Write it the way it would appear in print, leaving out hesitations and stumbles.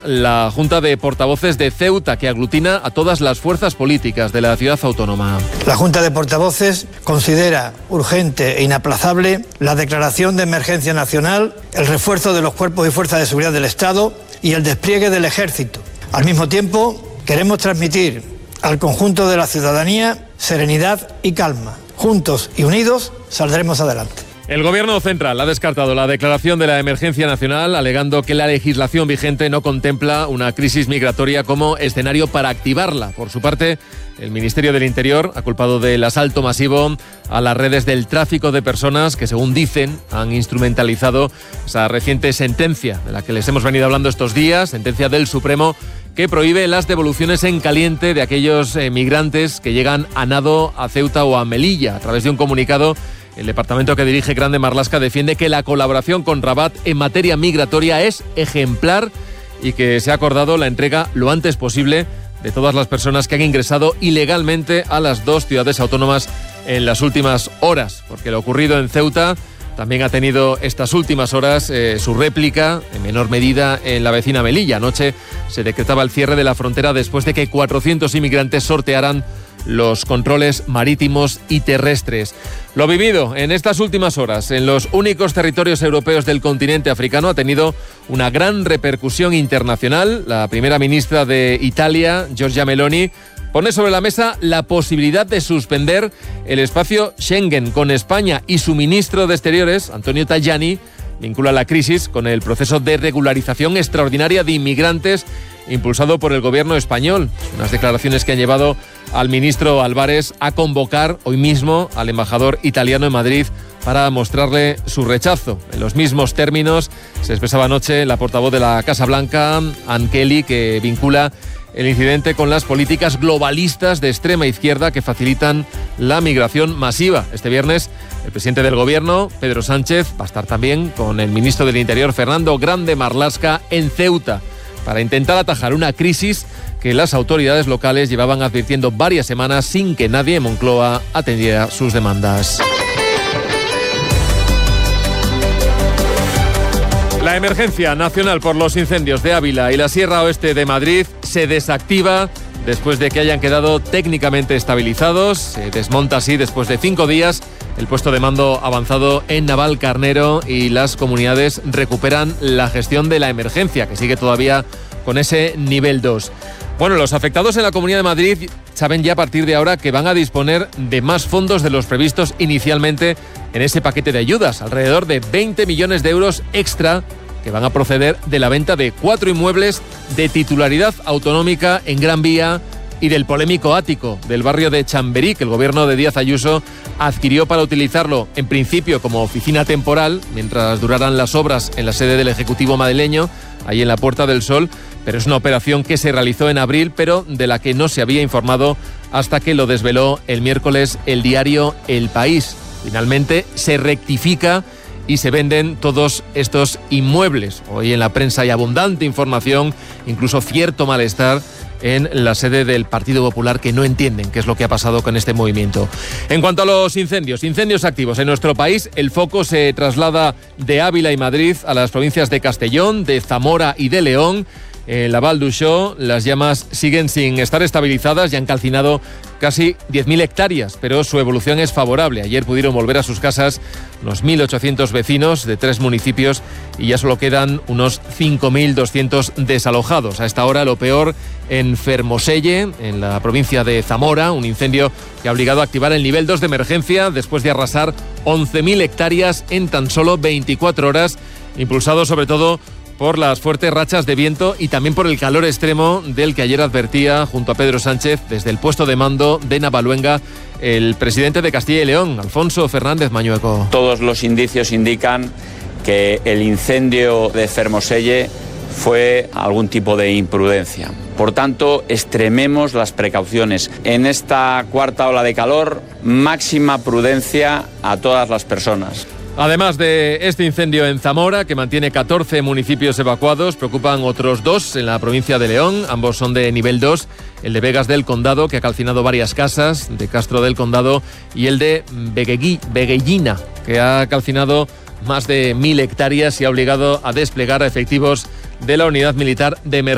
La Junta de Portavoces de Ceuta, que aglutina a todas las fuerzas políticas de la ciudad autónoma. La Junta de Portavoces considera urgente e inaplazable la declaración de emergencia nacional, el refuerzo de los cuerpos y fuerzas de seguridad del Estado y el despliegue del Ejército. Al mismo tiempo, queremos transmitir al conjunto de la ciudadanía serenidad y calma. Juntos y unidos saldremos adelante. El Gobierno central ha descartado la declaración de la emergencia nacional, alegando que la legislación vigente no contempla una crisis migratoria como escenario para activarla. Por su parte, el Ministerio del Interior ha culpado del asalto masivo a las redes del tráfico de personas que, según dicen, han instrumentalizado esa reciente sentencia de la que les hemos venido hablando estos días, sentencia del Supremo, que prohíbe las devoluciones en caliente de aquellos migrantes que llegan a nado a Ceuta o a Melilla. A través de un comunicado, el departamento que dirige Grande Marlaska defiende que la colaboración con Rabat en materia migratoria es ejemplar y que se ha acordado la entrega lo antes posible de todas las personas que han ingresado ilegalmente a las dos ciudades autónomas en las últimas horas, porque lo ocurrido en Ceuta también ha tenido estas últimas horas su réplica, en menor medida, en la vecina Melilla. Anoche se decretaba el cierre de la frontera después de que 400 inmigrantes sortearan los controles marítimos y terrestres. Lo vivido en estas últimas horas en los únicos territorios europeos del continente africano ha tenido una gran repercusión internacional. La primera ministra de Italia, Giorgia Meloni, pone sobre la mesa la posibilidad de suspender el espacio Schengen con España, y su ministro de Exteriores, Antonio Tajani, vincula la crisis con el proceso de regularización extraordinaria de inmigrantes impulsado por el gobierno español. Unas declaraciones que han llevado al ministro Álvarez a convocar hoy mismo al embajador italiano en Madrid para mostrarle su rechazo. En los mismos términos se expresaba anoche la portavoz de la Casa Blanca, Ann Kelly, que vincula el incidente con las políticas globalistas de extrema izquierda que facilitan la migración masiva. Este viernes, el presidente del gobierno, Pedro Sánchez, va a estar también con el ministro del Interior, Fernando Grande Marlaska, en Ceuta, para intentar atajar una crisis que las autoridades locales llevaban advirtiendo varias semanas sin que nadie en Moncloa atendiera sus demandas. La emergencia nacional por los incendios de Ávila y la Sierra Oeste de Madrid se desactiva después de que hayan quedado técnicamente estabilizados. Se desmonta así después de 5 días el puesto de mando avanzado en Navalcarnero y las comunidades recuperan la gestión de la emergencia, que sigue todavía con ese nivel 2. Bueno, los afectados en la Comunidad de Madrid saben ya a partir de ahora que van a disponer de más fondos de los previstos inicialmente en ese paquete de ayudas, alrededor de 20 millones de euros extra que van a proceder de la venta de 4 inmuebles de titularidad autonómica en Gran Vía y del polémico ático del barrio de Chamberí, que el gobierno de Díaz Ayuso adquirió para utilizarlo en principio como oficina temporal mientras duraran las obras en la sede del Ejecutivo madrileño, ahí en la Puerta del Sol, pero es una operación que se realizó en abril, pero de la que no se había informado hasta que lo desveló el miércoles el diario El País. Finalmente se rectifica y se venden todos estos inmuebles. Hoy en la prensa hay abundante información, incluso cierto malestar en la sede del Partido Popular, que no entienden qué es lo que ha pasado con este movimiento. En cuanto a los incendios activos en nuestro país, el foco se traslada de Ávila y Madrid a las provincias de Castellón, de Zamora y de León. En la Val d'Uixó las llamas siguen sin estar estabilizadas y han calcinado casi 10.000 hectáreas, pero su evolución es favorable. Ayer pudieron volver a sus casas unos 1.800 vecinos de 3 municipios y ya solo quedan unos 5.200 desalojados. A esta hora lo peor en Fermoselle, en la provincia de Zamora, un incendio que ha obligado a activar el nivel 2 de emergencia después de arrasar 11.000 hectáreas en tan solo 24 horas, impulsado sobre todo por las fuertes rachas de viento y también por el calor extremo del que ayer advertía junto a Pedro Sánchez desde el puesto de mando de Navaluenga el presidente de Castilla y León, Alfonso Fernández Mañueco. Todos los indicios indican que el incendio de Fermoselle fue algún tipo de imprudencia. Por tanto, extrememos las precauciones. En esta cuarta ola de calor, máxima prudencia a todas las personas. Además de este incendio en Zamora, que mantiene 14 municipios evacuados, preocupan otros 2 en la provincia de León. Ambos son de nivel 2. El de Vegas del Condado, que ha calcinado varias casas, de Castro del Condado, y el de Veguellina, que ha calcinado más de 1.000 hectáreas y ha obligado a desplegar a efectivos de la Unidad Militar de Emergencia.